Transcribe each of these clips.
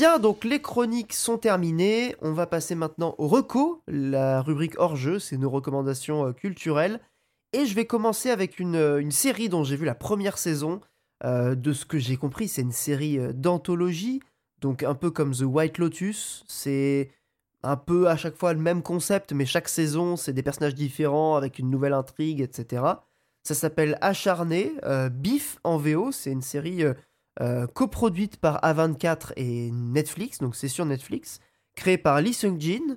Bien, donc les chroniques sont terminées. On va passer maintenant au reco, la rubrique hors-jeu, c'est nos recommandations culturelles. Et je vais commencer avec une série dont j'ai vu la première saison. De ce que j'ai compris, c'est une série d'anthologie, donc un peu comme The White Lotus. C'est un peu à chaque fois le même concept, mais chaque saison, c'est des personnages différents avec une nouvelle intrigue, etc. Ça s'appelle Acharné, Beef en VO. C'est une série coproduite par A24 et Netflix, donc c'est sur Netflix, créée par Lee Seung-jin.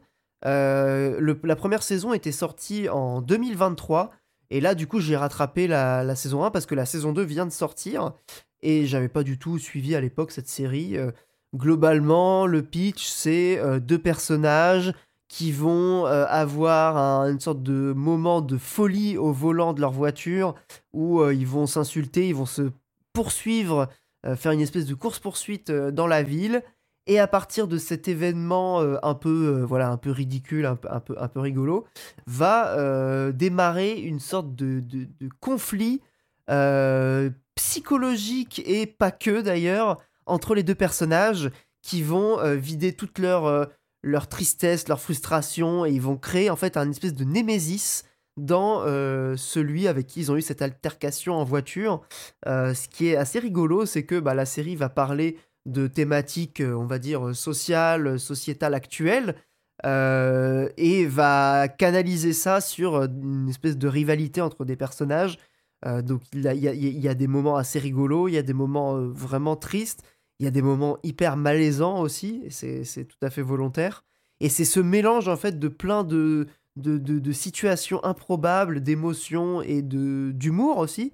La première saison était sortie en 2023, et là, du coup, j'ai rattrapé la saison 1 parce que la saison 2 vient de sortir, et j'avais pas du tout suivi à l'époque cette série. Globalement, le pitch, c'est deux personnages qui vont avoir une sorte de moment de folie au volant de leur voiture, où ils vont s'insulter, ils vont se poursuivre, faire une espèce de course-poursuite dans la ville. Et à partir de cet événement un peu ridicule, un peu rigolo, va démarrer une sorte de conflit psychologique et pas que d'ailleurs entre les deux personnages qui vont vider toute leur tristesse, leur frustration, et ils vont créer en fait un espèce de némésis dans celui avec qui ils ont eu cette altercation en voiture. Ce qui est assez rigolo, c'est que la série va parler de thématiques, on va dire, sociales, sociétales actuelles, et va canaliser ça sur une espèce de rivalité entre des personnages. Donc il y a des moments assez rigolos, il y a des moments vraiment tristes, il y a des moments hyper malaisants aussi, et c'est tout à fait volontaire. Et c'est ce mélange en fait de plein de situations improbables, d'émotions et d'humour aussi,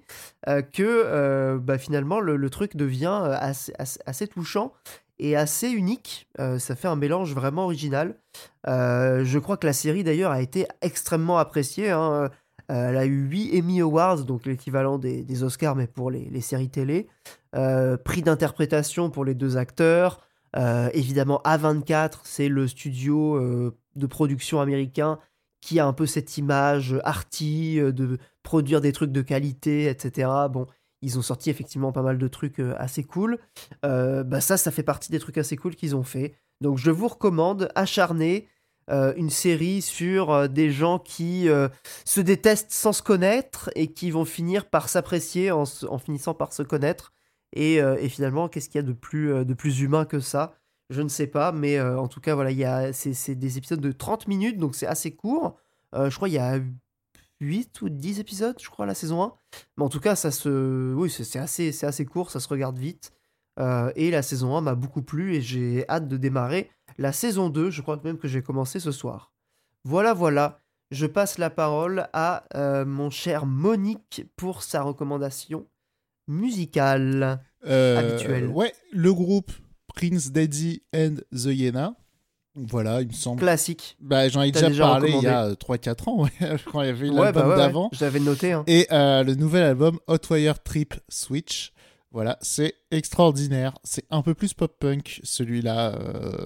finalement le truc devient assez touchant et assez unique. Ça fait un mélange vraiment original. Je crois que la série d'ailleurs a été extrêmement appréciée, hein. Elle a eu 8 Emmy Awards, donc l'équivalent des Oscars, mais pour les séries télé. Prix d'interprétation pour les deux acteurs. Évidemment, A24, c'est le studio de production américain qui a un peu cette image arty, de produire des trucs de qualité, etc. Bon, ils ont sorti effectivement pas mal de trucs assez cool. Ça fait partie des trucs assez cool qu'ils ont fait. Donc je vous recommande Acharné, une série sur des gens qui se détestent sans se connaître et qui vont finir par s'apprécier en finissant par se connaître. Et finalement, qu'est-ce qu'il y a de plus humain que ça? Je ne sais pas, mais en tout cas, voilà, c'est des épisodes de 30 minutes, donc c'est assez court. Je crois qu'il y a 8 ou 10 épisodes, je crois, la saison 1. Mais en tout cas, oui, c'est assez court, ça se regarde vite. Et la saison 1 m'a beaucoup plu et j'ai hâte de démarrer la saison 2. Je crois même que j'ai commencé ce soir. Voilà, voilà. Je passe la parole à mon cher Monique pour sa recommandation musicale habituelle. Ouais, le groupe Prince Daddy and the Hyena. Voilà, il me semble. Classique. J'en ai T'as déjà déjà parlé il y recommandé. a 3-4 ans, ouais. Je crois qu'il y avait Ouais, l'album ouais. d'avant. Je l'avais noté, hein. Et le nouvel album Hotwire Trip Switch. Voilà, c'est extraordinaire. C'est un peu plus pop-punk, celui-là,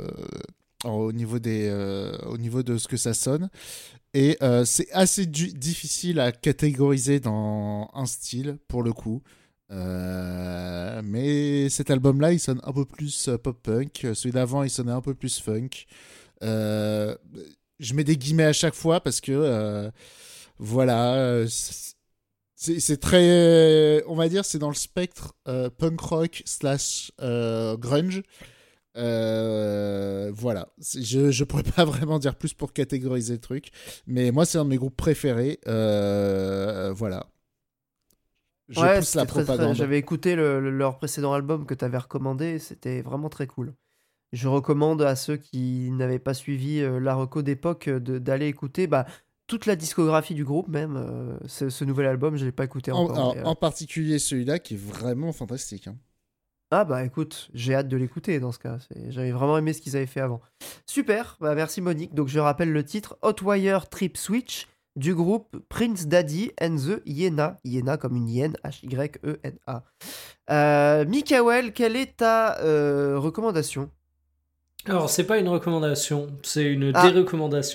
au niveau au niveau de ce que ça sonne. Et c'est assez difficile à catégoriser dans un style, pour le coup. Mais cet album-là, il sonne un peu plus pop-punk. Celui d'avant, il sonnait un peu plus funk. Je mets des guillemets à chaque fois parce que voilà, c'est très, on va dire, c'est dans le spectre punk rock slash grunge. Voilà, je pourrais pas vraiment dire plus pour catégoriser le truc, mais moi c'est un de mes groupes préférés. Voilà, je Ouais, pousse la c'était très. propagande. J'avais écouté leur précédent album que t'avais recommandé, c'était vraiment très cool. Je recommande à ceux qui n'avaient pas suivi la reco d'époque d'aller écouter toute la discographie du groupe, même. Ce nouvel album, je l'ai pas écouté encore. En particulier celui-là qui est vraiment fantastique, hein. Ah bah écoute, j'ai hâte de l'écouter dans ce cas. J'avais vraiment aimé ce qu'ils avaient fait avant. Super, merci Monique. Donc je rappelle le titre Hotwire Trip Switch du groupe Prince Daddy and the Hyena. Hyena comme une hyène, Hyena. Mikael, quelle est ta recommandation? Alors, c'est pas une recommandation, c'est une Ah, dérecommandation.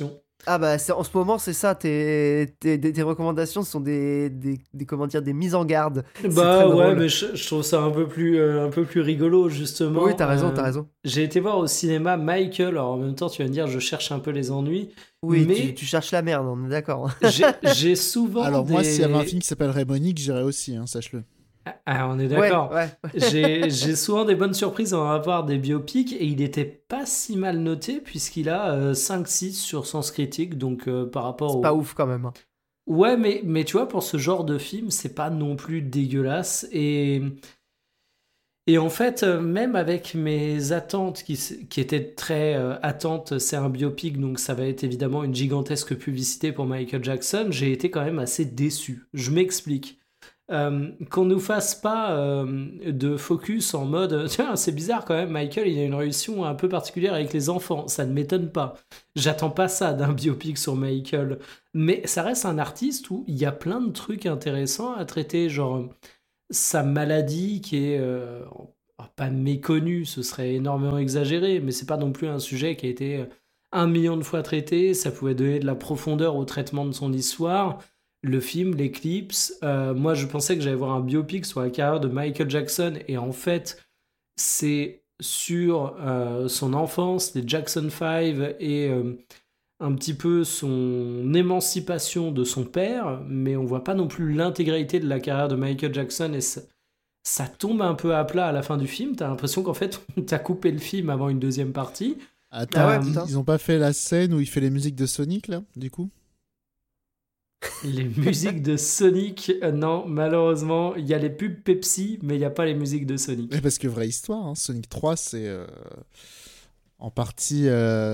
Ah bah en ce moment c'est ça, tes recommandations sont comment dire, des mises en garde. C'est très Bah ouais, drôle. mais je trouve ça un peu plus rigolo, Oui, justement. t'as raison, t'as raison. J'ai été voir au cinéma Michael, alors en même temps, tu vas me dire, je cherche un peu les ennuis, Oui, tu mais cherches la merde, on est d'accord. j'ai souvent Alors moi, s'il y avait un film des... qui s'appellerait Monique, j'irais aussi, hein, sache-le. Ah, on est Ouais, d'accord. ouais. J'ai souvent des bonnes surprises en avoir des biopics, et il était pas si mal noté, puisqu'il a 5-6 sur Sens Critique, donc par rapport C'est pas au... ouf quand même, hein. Ouais, mais tu vois, pour ce genre de film, c'est pas non plus dégueulasse, et en fait, même avec mes attentes qui étaient très attentes, c'est un biopic, donc ça va être évidemment une gigantesque publicité pour Michael Jackson, j'ai été quand même assez déçu. Je m'explique. Qu'on nous fasse pas de focus en mode tiens, c'est bizarre quand même, Michael il a une relation un peu particulière avec les enfants, ça ne m'étonne pas. J'attends pas ça d'un biopic sur Michael, mais ça reste un artiste où il y a plein de trucs intéressants à traiter, genre sa maladie qui est pas méconnue, ce serait énormément exagéré, mais c'est pas non plus un sujet qui a été 1 million de fois traité, ça pouvait donner de la profondeur au traitement de son histoire. Le film, l'Eclipse, moi je pensais que j'allais voir un biopic sur la carrière de Michael Jackson, et en fait c'est sur son enfance, les Jackson 5, et un petit peu son émancipation de son père, mais on voit pas non plus l'intégralité de la carrière de Michael Jackson, et ça tombe un peu à plat à la fin du film. T'as l'impression qu'en fait on t'a coupé le film avant une deuxième partie. Ah Attends, ouais, Euh, putain. ils ont pas fait la scène où il fait les musiques de Sonic, là, du coup? les musiques de Sonic, non, malheureusement, il y a les pubs Pepsi, mais il n'y a pas les musiques de Mais Sonic. parce que vraie histoire, hein, Sonic 3, c'est en partie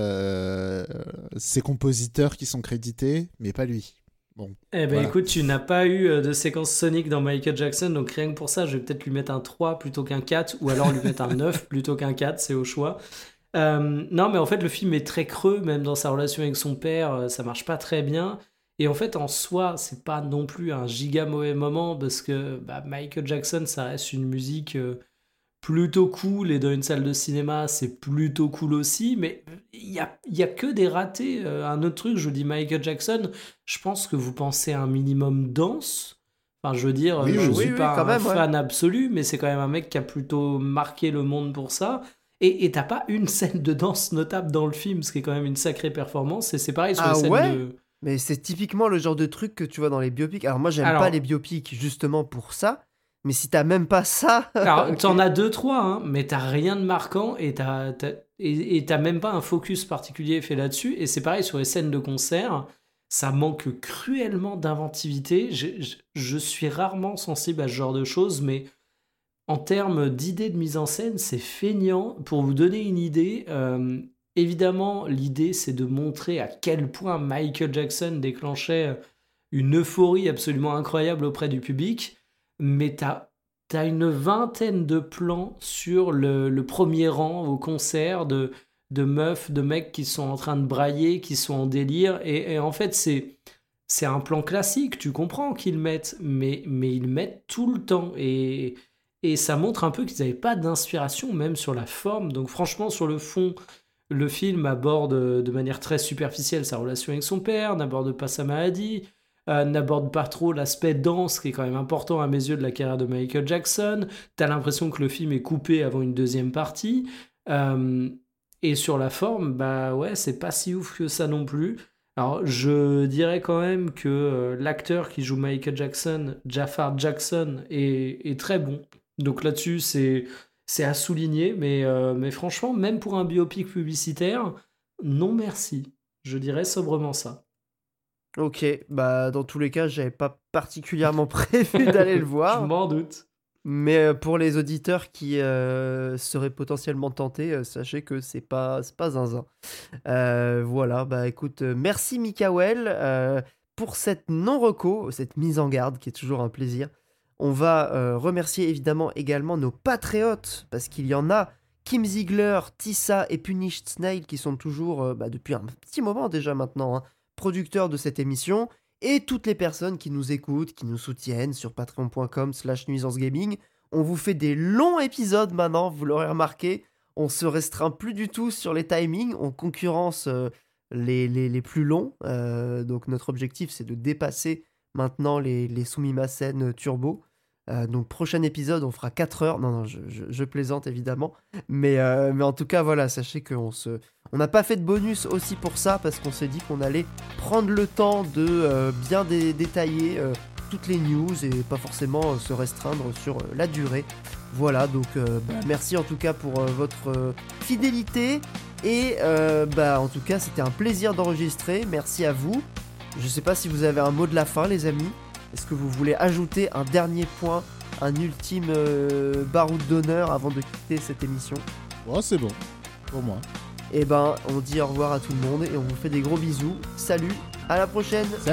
ses compositeurs qui sont crédités, mais pas lui. Bon, Eh ben voilà. écoute, tu n'as pas eu de séquence Sonic dans Michael Jackson, donc rien que pour ça, je vais peut-être lui mettre un 3 plutôt qu'un 4, ou alors lui mettre un 9 plutôt qu'un 4, c'est au choix. Non, mais en fait, le film est très creux, même dans sa relation avec son père, ça marche pas très bien. Et en fait, en soi, c'est pas non plus un giga mauvais moment, parce que bah, Michael Jackson, ça reste une musique plutôt cool, et dans une salle de cinéma, c'est plutôt cool aussi, mais il y a que des ratés. Un autre truc, je vous dis Michael Jackson, je pense que vous pensez à un minimum danse. Enfin, je veux dire, Oui, je Oui, suis oui, pas quand un même, ouais. fan absolu, mais c'est quand même un mec qui a plutôt marqué le monde pour ça. Et t'as pas une scène de danse notable dans le film, ce qui est quand même une sacrée performance. Et c'est pareil sur les Ah scènes ouais? de... Mais c'est typiquement le genre de truc que tu vois dans les biopics. Alors moi, j'aime pas les Alors, biopics justement pour ça. Mais si t'as même pas ça, Alors, ok. t'en as deux, trois, hein, mais t'as rien de marquant, et t'as même pas un focus particulier fait là-dessus. Et c'est pareil sur les scènes de concert, ça manque cruellement d'inventivité. Je suis rarement sensible à ce genre de choses, mais en termes d'idées de mise en scène, c'est feignant. Pour vous donner une idée, évidemment, l'idée c'est de montrer à quel point Michael Jackson déclenchait une euphorie absolument incroyable auprès du public, mais t'as une vingtaine de plans sur le premier rang au concert de meufs, de mecs qui sont en train de brailler, qui sont en délire, et en fait c'est un plan classique, tu comprends qu'ils mettent, mais ils mettent tout le temps, et ça montre un peu qu'ils n'avaient pas d'inspiration, même sur la forme. Donc franchement, sur le fond, le film aborde de manière très superficielle sa relation avec son père, n'aborde pas sa maladie, n'aborde pas trop l'aspect danse, qui est quand même important à mes yeux de la carrière de Michael Jackson. T'as l'impression que le film est coupé avant une deuxième partie. Euh, et sur la forme, bah ouais, c'est pas si ouf que ça non plus. Alors, je dirais quand même que l'acteur qui joue Michael Jackson, Jafar Jackson, est très bon. Donc là-dessus, c'est à souligner, mais franchement, même pour un biopic publicitaire, non merci. Je dirais sobrement ça. Ok, bah dans tous les cas, j'avais pas particulièrement prévu d'aller le Je voir. m'en doute. Mais pour les auditeurs qui seraient potentiellement tentés, sachez que c'est pas zinzin. Voilà, bah écoute, merci Mikael pour cette non-reco, cette mise en garde qui est toujours un plaisir. On va remercier évidemment également nos patriotes, parce qu'il y en a, Kim Ziegler, Tissa et Punished Snail, qui sont toujours, bah, depuis un petit moment déjà maintenant, hein, producteurs de cette émission, et toutes les personnes qui nous écoutent, qui nous soutiennent sur patreon.com/nuisancegaming. On vous fait des longs épisodes maintenant, vous l'aurez remarqué. On se restreint plus du tout sur les timings, on concurrence les plus longs. Donc notre objectif, c'est de dépasser maintenant les Sumimasen Turbo. Donc prochain épisode, on fera 4 heures. Non, je plaisante évidemment. Mais en tout cas, voilà, sachez on n'a pas fait de bonus aussi pour ça, parce qu'on s'est dit qu'on allait prendre le temps de bien détailler toutes les news et pas forcément se restreindre sur la durée. Voilà, donc merci en tout cas pour votre fidélité. Et en tout cas, c'était un plaisir d'enregistrer. Merci à vous. Je sais pas si vous avez un mot de la fin, les amis. Est-ce que vous voulez ajouter un dernier point, un ultime baroud d'honneur avant de quitter cette émission? Oh, c'est bon, pour moi. Et on dit au revoir à tout le monde et on vous fait des gros bisous. Salut, à la prochaine.